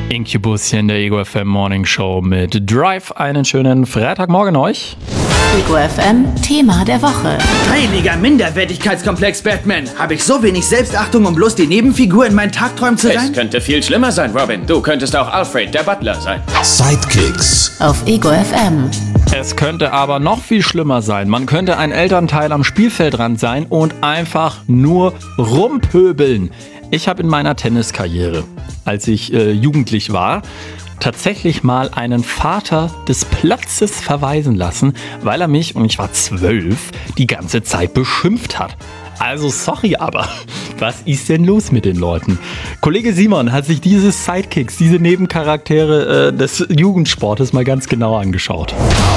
Incubus hier in der Ego FM Morning Show mit Drive. Einen schönen Freitagmorgen euch. Ego FM Thema der Woche. Heiliger Minderwertigkeitskomplex Batman. Habe ich so wenig Selbstachtung, um bloß die Nebenfigur in meinen Tagträumen zu sein? Es könnte viel schlimmer sein, Robin. Du könntest auch Alfred, der Butler, sein. Sidekicks Auf Ego FM. Es könnte aber noch viel schlimmer sein. Man könnte ein Elternteil am Spielfeldrand sein und einfach nur rumpöbeln. Ich habe in meiner Tenniskarriere, als ich jugendlich war, tatsächlich mal einen Vater des Platzes verweisen lassen, weil er mich, und ich war 12, die ganze Zeit beschimpft hat. Also sorry, aber was ist denn los mit den Leuten? Kollege Simon hat sich diese Sidekicks, diese Nebencharaktere des Jugendsportes mal ganz genau angeschaut.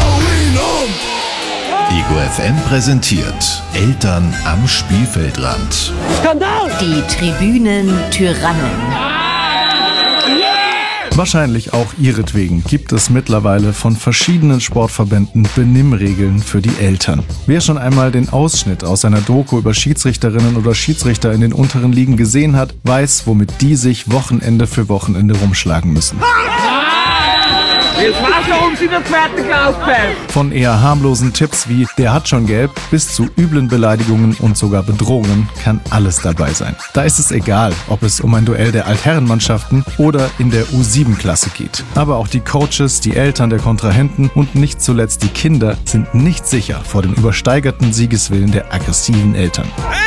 Ego FM präsentiert Eltern am Spielfeldrand. Die Tribünen-Tyrannen. Wahrscheinlich auch ihretwegen gibt es mittlerweile von verschiedenen Sportverbänden Benimmregeln für die Eltern. Wer schon einmal den Ausschnitt aus einer Doku über Schiedsrichterinnen oder Schiedsrichter in den unteren Ligen gesehen hat, weiß, womit die sich Wochenende für Wochenende rumschlagen müssen. Von eher harmlosen Tipps wie „der hat schon gelb" bis zu üblen Beleidigungen und sogar Bedrohungen kann alles dabei sein. Da ist es egal, ob es um ein Duell der Altherrenmannschaften oder in der U7-Klasse geht. Aber auch die Coaches, die Eltern der Kontrahenten und nicht zuletzt die Kinder sind nicht sicher vor dem übersteigerten Siegeswillen der aggressiven Eltern.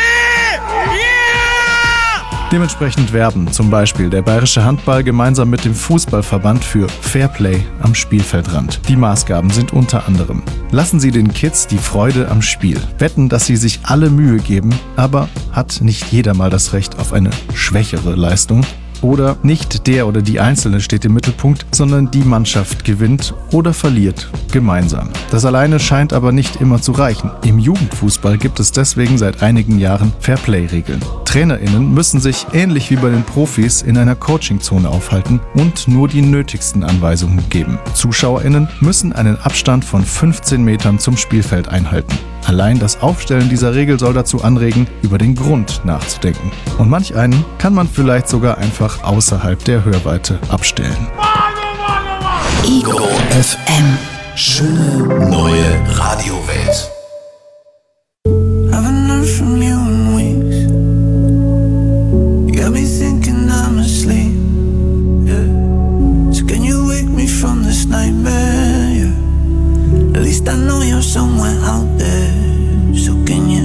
Dementsprechend werben zum Beispiel der Bayerische Handball gemeinsam mit dem Fußballverband für Fairplay am Spielfeldrand. Die Maßgaben sind unter anderem: Lassen Sie den Kids die Freude am Spiel. Wetten, dass sie sich alle Mühe geben, aber hat nicht jeder mal das Recht auf eine schwächere Leistung? Oder nicht der oder die Einzelne steht im Mittelpunkt, sondern die Mannschaft gewinnt oder verliert gemeinsam. Das alleine scheint aber nicht immer zu reichen. Im Jugendfußball gibt es deswegen seit einigen Jahren Fairplay-Regeln. TrainerInnen müssen sich ähnlich wie bei den Profis in einer Coachingzone aufhalten und nur die nötigsten Anweisungen geben. ZuschauerInnen müssen einen Abstand von 15 Metern zum Spielfeld einhalten. Allein das Aufstellen dieser Regel soll dazu anregen, über den Grund nachzudenken. Und manch einen kann man vielleicht sogar einfach außerhalb der Hörweite abstellen. Ego FM. Schöne neue Radiowelt.